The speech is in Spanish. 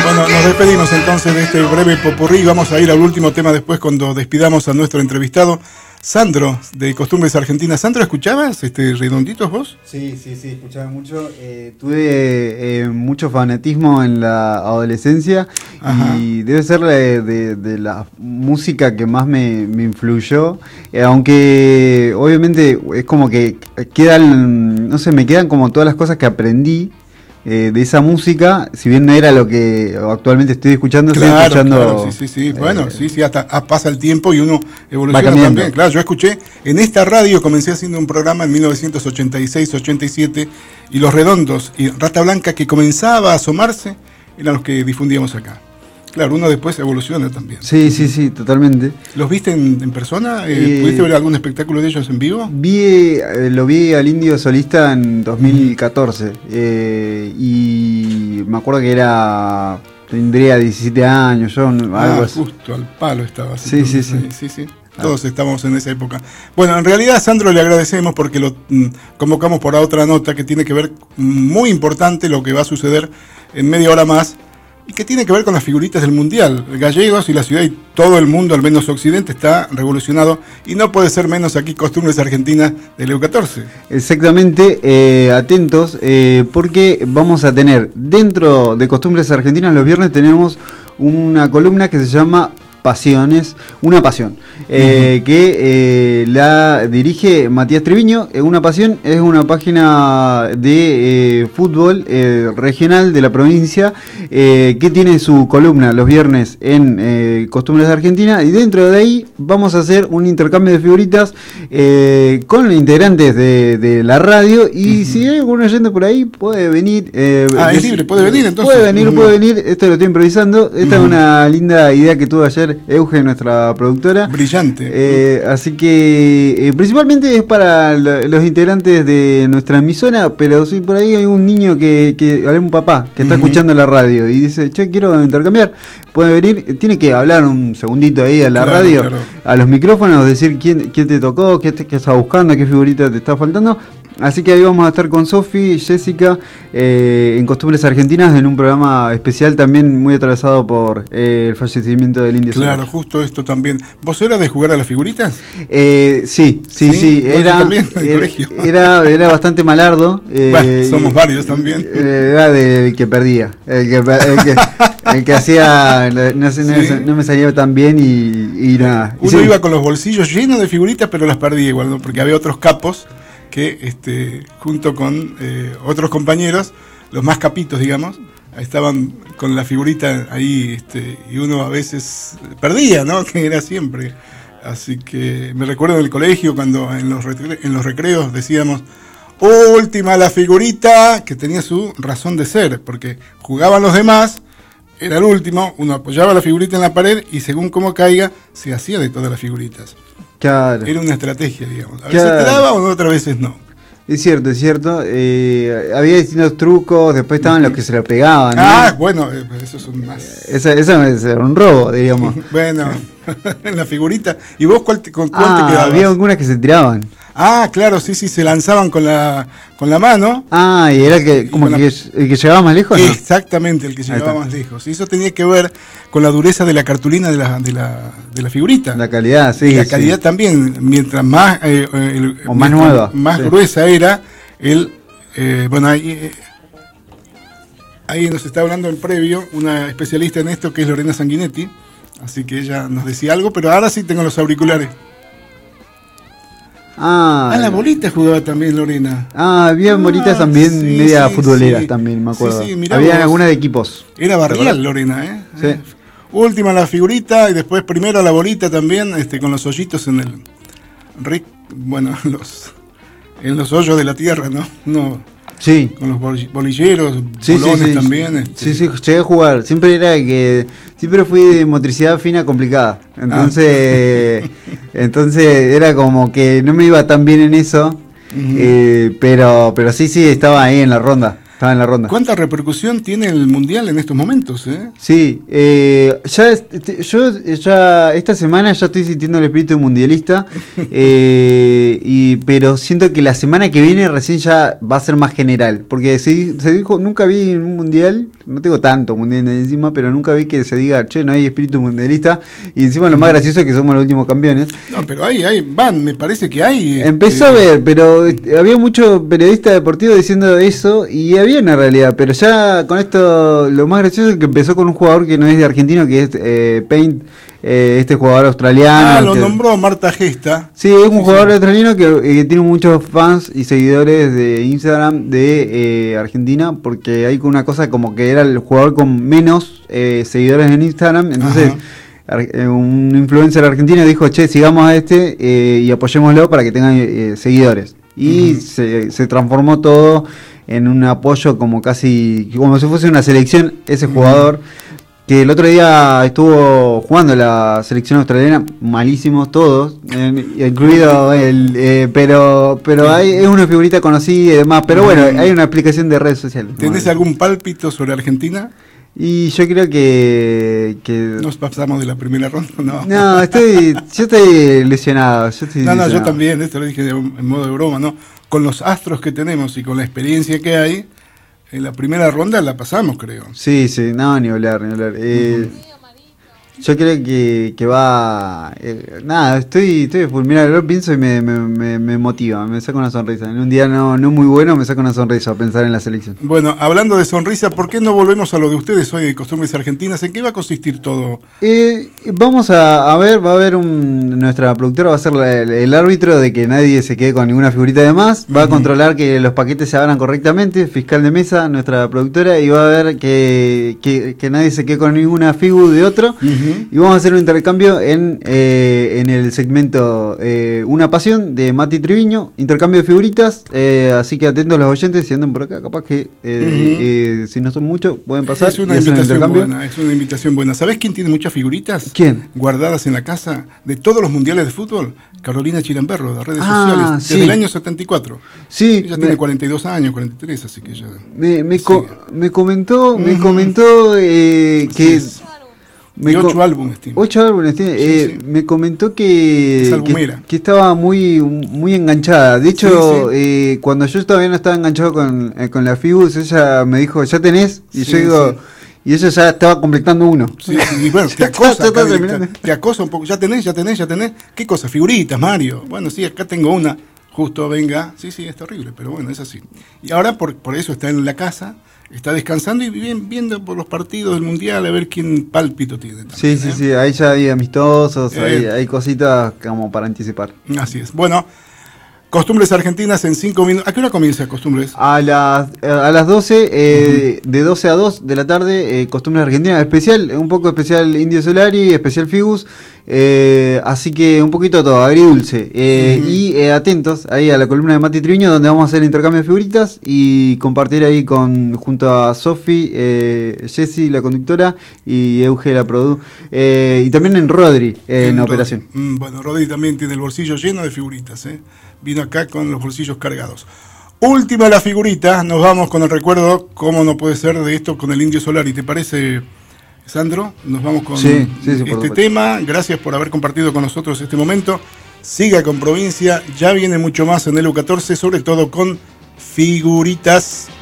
Bueno, nos despedimos entonces de este breve popurrí. Vamos a ir al último tema después cuando despidamos a nuestro entrevistado, Sandro, de Costumbres Argentinas. Sandro, ¿escuchabas Redonditos vos? Sí, escuchaba mucho. Tuve mucho fanatismo en la adolescencia. Ajá. Y debe ser de la música que más me influyó. Aunque obviamente es como que me quedan como todas las cosas que aprendí de esa música, si bien no era lo que actualmente estoy escuchando, claro, estoy escuchando. Claro, sí. Bueno, sí, hasta pasa el tiempo y uno evoluciona también. Claro, yo escuché en esta radio, comencé haciendo un programa en 1986-87 y Los Redondos y Rata Blanca, que comenzaba a asomarse, eran los que difundíamos acá. Claro, uno después evoluciona también. Sí, totalmente. ¿Los viste en persona? ¿Pudiste ver algún espectáculo de ellos en vivo? Lo vi al Indio Solista en 2014 y me acuerdo que tendría 17 años, yo algo así. Justo al palo estaba. Sí. Todos estábamos en esa época. Bueno, en realidad a Sandro le agradecemos porque lo convocamos por otra nota que tiene que ver, muy importante, lo que va a suceder en media hora más, y que tiene que ver con las figuritas del Mundial. Gallegos y la ciudad y todo el mundo, al menos Occidente, está revolucionado y no puede ser menos aquí Costumbres Argentinas del EU14. Exactamente, atentos, porque vamos a tener dentro de Costumbres Argentinas los viernes tenemos una columna que se llama Una Pasión, que la dirige Matías Triviño. Una Pasión es una página de fútbol regional de la provincia, que tiene su columna los viernes en Costumbres de Argentina, y dentro de ahí vamos a hacer un intercambio de figuritas con integrantes de la radio, y si hay algún oyente por ahí puede venir. Es libre, puede venir entonces. Puede venir, esto lo estoy improvisando. Esta es una linda idea que tuvo ayer Euge, nuestra productora. Brillante. Así que principalmente es para los integrantes de nuestra emisora, pero si por ahí hay un niño un papá que está escuchando la radio y dice, che, quiero intercambiar, puede venir, tiene que hablar un segundito ahí a la radio, a los micrófonos, decir quién te tocó, qué estás buscando, qué figurita te está faltando. Así que ahí vamos a estar con Sofi y Jessica en Costumbres Argentinas, en un programa especial también muy atravesado por el fallecimiento del Indio. Claro, justo esto también. ¿Vos eras de jugar a las figuritas? Sí. Era bastante malardo. Somos varios también. Era del que perdía. El que hacía. No me salía tan bien y nada. Uno iba con los bolsillos llenos de figuritas, pero las perdía igual, ¿no? Porque había otros capos que junto con otros compañeros, los más capitos, digamos, estaban con la figurita ahí, y uno a veces perdía, ¿no? Que era siempre. Así que me recuerdo del colegio cuando en los recreos decíamos, última la figurita, que tenía su razón de ser, porque jugaban los demás, era el último, uno apoyaba la figurita en la pared y según cómo caiga, se hacía de todas las figuritas. Claro. Era una estrategia, digamos. A veces te daba o otras veces no. Es cierto. Había distintos trucos, después estaban los que se lo pegaban, ¿no? Bueno, esos son más. Eso es un robo, diríamos. Bueno, en la figurita. ¿Y vos con cuál te quedabas? Había algunas que se tiraban. Claro, sí, se lanzaban con la mano. Y era el que llegaba más lejos, ¿no? Exactamente, el que llegaba más lejos. Y eso tenía que ver con la dureza de la cartulina de la figurita. La calidad, sí. Y la calidad también, mientras más más nueva, más gruesa era ahí nos está hablando en previo una especialista en esto que es Lorena Sanguinetti, así que ella nos decía algo, pero ahora sí tengo los auriculares. La bolita jugaba también Lorena. Había bolitas también media futboleras también, me acuerdo. Había algunas de equipos. Era barrial Lorena, Sí. Última la figurita y después primero la bolita también, con los hoyitos en los hoyos de la tierra, ¿no? Sí. Con los bolilleros, bolones también. Sí, llegué a jugar. Siempre fui de motricidad fina complicada. Entonces era como que no me iba tan bien en eso. Pero sí, estaba ahí en la ronda. Estaba en la ronda. ¿Cuánta repercusión tiene el Mundial en estos momentos? Sí, yo ya esta semana ya estoy sintiendo el espíritu mundialista, pero siento que la semana que viene recién ya va a ser más general, porque se dijo, nunca vi en un Mundial, no tengo tanto Mundial encima, pero nunca vi que se diga, che, no hay espíritu mundialista, y encima lo más gracioso es que somos los últimos campeones. No, pero me parece que hay... Empezó a ver, pero había muchos periodistas deportivos diciendo eso, y había una realidad, pero ya con esto, lo más gracioso es que empezó con un jugador que no es de argentino, que es Paint, este jugador australiano. Lo nombró Marta Gesta. Sí, es un jugador australiano que tiene muchos fans y seguidores de Instagram de Argentina, porque hay una cosa como que era el jugador con menos seguidores en Instagram, entonces... un influencer argentino dijo, che, sigamos a este y apoyémoslo para que tengan seguidores. Y se transformó todo en un apoyo como si fuese una selección, ese jugador que el otro día estuvo jugando la selección australiana, malísimos todos, incluido él, pero es una figurita conocida y demás, pero bueno, hay una explicación de redes sociales. ¿Tenés algún pálpito sobre Argentina? Y yo creo que nos pasamos de la primera ronda, ¿no? No, yo estoy lesionado. Yo también, esto lo dije en modo de broma, ¿no? Con los astros que tenemos y con la experiencia que hay, en la primera ronda la pasamos, creo. Sí, ni hablar. Yo creo que va... estoy full. Mira, lo pienso y me motiva, me saca una sonrisa. En un día no muy bueno, me saca una sonrisa pensar en la selección. Bueno, hablando de sonrisa, ¿por qué no volvemos a lo de ustedes hoy de Costumbres Argentinas? ¿En qué va a consistir todo? Vamos a ver, va a haber nuestra productora va a ser el árbitro de que nadie se quede con ninguna figurita de más. Va a controlar que los paquetes se abran correctamente, fiscal de mesa, nuestra productora, y va a ver que nadie se quede con ninguna figu de otro. Y vamos a hacer un intercambio en el segmento Una Pasión de Mati Triviño, intercambio de figuritas, así que atentos los oyentes si andan por acá, capaz que si no son muchos pueden pasar. Es una invitación buena. ¿Sabés quién tiene muchas figuritas? ¿Quién? Guardadas en la casa de todos los mundiales de fútbol. Carolina Chiramberro, de redes sociales, desde el año 74. Sí, ella tiene 42 años, 43, así que ya... Me comentó que... 8 álbumes tiene. 8 álbumes tiene. Sí. Me comentó que estaba muy enganchada. De hecho, cuando yo todavía no estaba enganchado con la Fibus, ella me dijo, ¿ya tenés? Y yo digo... Y ella ya estaba completando uno. Sí, y bueno, te acosa un poco. ¿Ya tenés? ¿Qué cosa? Figuritas, Mario. Bueno, sí, acá tengo una. Justo, venga. Sí, es terrible, pero bueno, es así. Y ahora por eso está en la casa, está descansando y viendo por los partidos del Mundial a ver quién pálpito tiene también. Sí, ahí ya hay amistosos, hay cositas como para anticipar. Así es. Bueno, Costumbres Argentinas en 5 minutos. ¿A qué hora comienza Costumbres? A las 12, de 12 a 2 de la tarde, Costumbres Argentinas especial, un poco especial Indio Solari, especial Figus, así que un poquito todo, agridulce. Y atentos ahí a la columna de Mati Triviño, donde vamos a hacer intercambio de figuritas y compartir ahí junto a Sofi, Jessy, la conductora, y Euge, la produ. Y también en Rodri, en la operación. Bueno, Rodri también tiene el bolsillo lleno de figuritas, Vino acá con los bolsillos cargados. Última la figurita, nos vamos con el recuerdo, cómo no puede ser de esto con el Indio Solari. ¿Te parece, Sandro? Nos vamos con este tema. Gracias por haber compartido con nosotros este momento. Siga con Provincia, ya viene mucho más en el U14, sobre todo con figuritas.